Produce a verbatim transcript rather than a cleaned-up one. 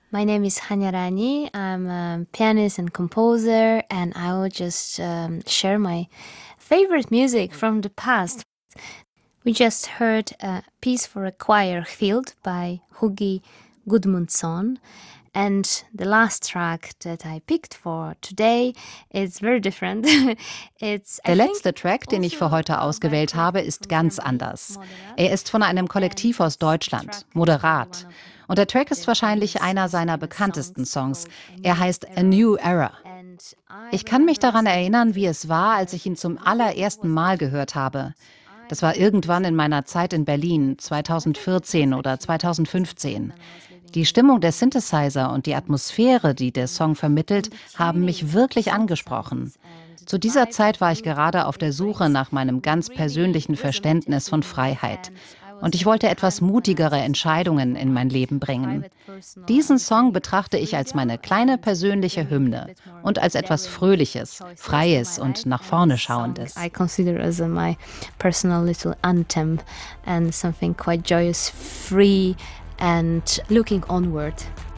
My name is Hanya Rani. I'm a pianist and composer, and I will just um, share my favorite music from the past. We just heard a piece for a choir field by Hugi Gudmundsson. And the last track that I picked for today is very different. It's, I Der think, letzte Track, den ich für also, heute uh, by a ausgewählt habe, collective ist from ganz Germany, anders. Moderat. Er ist von einem Kollektiv aus Deutschland, Moderat. Und der Track ist wahrscheinlich einer seiner bekanntesten Songs. Er heißt A New Era. Ich kann mich daran erinnern, wie es war, als ich ihn zum allerersten Mal gehört habe. Das war irgendwann in meiner Zeit in Berlin, zweitausendvierzehn oder zweitausendfünfzehn. Die Stimmung der Synthesizer und die Atmosphäre, die der Song vermittelt, haben mich wirklich angesprochen. Zu dieser Zeit war ich gerade auf der Suche nach meinem ganz persönlichen Verständnis von Freiheit. Und ich wollte etwas mutigere Entscheidungen in mein Leben bringen. Diesen Song betrachte ich als meine kleine persönliche Hymne und als etwas Fröhliches, Freies und nach vorne Schauendes. I consider as a, my personal little anthem and something quite joyous, free and looking onward.